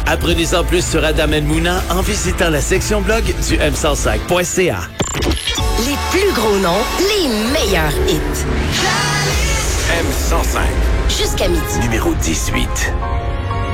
Apprenez-en plus sur Adam El Mouna en visitant la section blog du m105.ca. Les plus gros noms, les meilleurs hits. M105. Jusqu'à midi. Numéro 18.